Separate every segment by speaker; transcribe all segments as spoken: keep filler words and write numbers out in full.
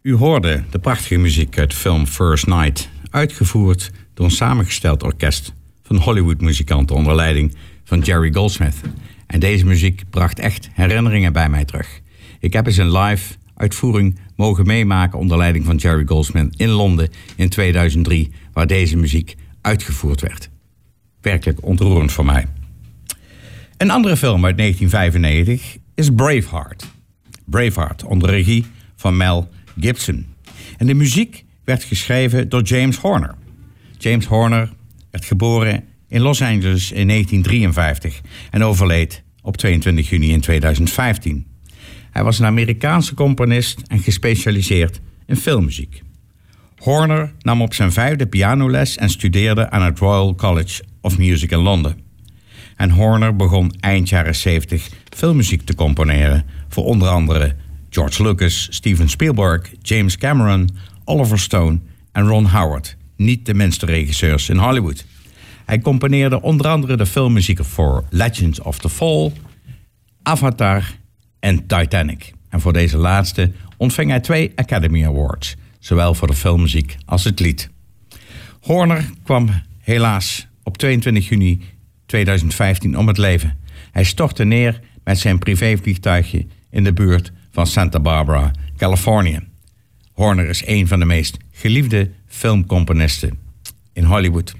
Speaker 1: U hoorde de prachtige muziek uit de film First Night, uitgevoerd door een samengesteld orkest van Hollywood-muzikanten onder leiding van Jerry Goldsmith. En deze muziek bracht echt herinneringen bij mij terug. Ik heb eens een live uitvoering mogen meemaken onder leiding van Jerry Goldsmith in Londen in tweeduizend drie, waar deze muziek uitgevoerd werd. Werkelijk ontroerend voor mij. Een andere film uit negentien vijfennegentig is Braveheart. Braveheart onder regie van Mel Gibson. En de muziek werd geschreven door James Horner. James Horner werd geboren in Los Angeles in negentien drieënvijftig en overleed op tweeëntwintig juni in tweeduizend vijftien. Hij was een Amerikaanse componist en gespecialiseerd in filmmuziek. Horner nam op zijn vijfde pianoles en studeerde aan het Royal College of Music in Londen. En Horner begon eind jaren zeventig filmmuziek te componeren voor onder andere George Lucas, Steven Spielberg, James Cameron, Oliver Stone en Ron Howard, niet de minste regisseurs in Hollywood. Hij componeerde onder andere de filmmuziek voor Legends of the Fall, Avatar en Titanic. En voor deze laatste ontving hij twee Academy Awards, zowel voor de filmmuziek als het lied. Horner kwam helaas op tweeëntwintig juni tweeduizend vijftien om het leven. Hij stortte neer met zijn privévliegtuigje in de buurt van Santa Barbara, Californië. Horner is een van de meest geliefde filmcomponisten in Hollywood.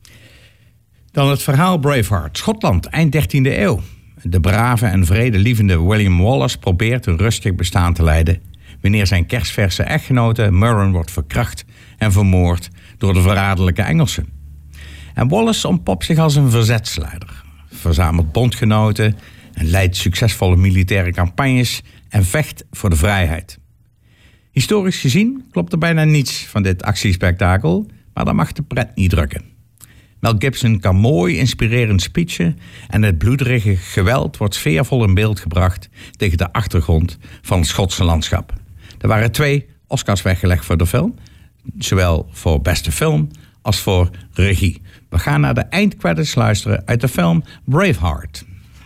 Speaker 1: Dan het verhaal Braveheart. Schotland, eind dertiende eeuw. De brave en vredelievende William Wallace probeert een rustig bestaan te leiden wanneer zijn kerstverse echtgenote Murren wordt verkracht en vermoord door de verraderlijke Engelsen. En Wallace ontpopt zich als een verzetsleider, verzamelt bondgenoten en leidt succesvolle militaire campagnes en vecht voor de vrijheid. Historisch gezien klopt er bijna niets van dit actiespektakel, maar dat mag de pret niet drukken. Mel Gibson kan mooi inspirerend speechen en het bloederige geweld wordt sfeervol in beeld gebracht tegen de achtergrond van het Schotse landschap. Er waren twee Oscars weggelegd voor de film, zowel voor beste film als voor regie. We gaan naar de eindcredits luisteren uit de film Braveheart.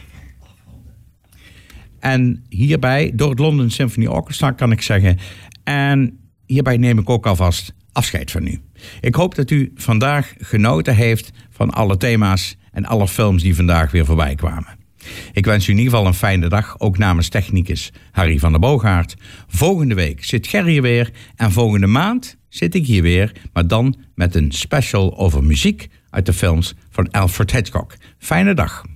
Speaker 1: En hierbij, door het London Symphony Orchestra kan ik zeggen, en hierbij neem ik ook alvast afscheid van u. Ik hoop dat u vandaag genoten heeft van alle thema's en alle films die vandaag weer voorbij kwamen. Ik wens u in ieder geval een fijne dag, ook namens technicus Harry van der Boogaard. Volgende week zit Gerry hier weer en volgende maand zit ik hier weer, maar dan met een special over muziek uit de films van Alfred Hitchcock. Fijne dag.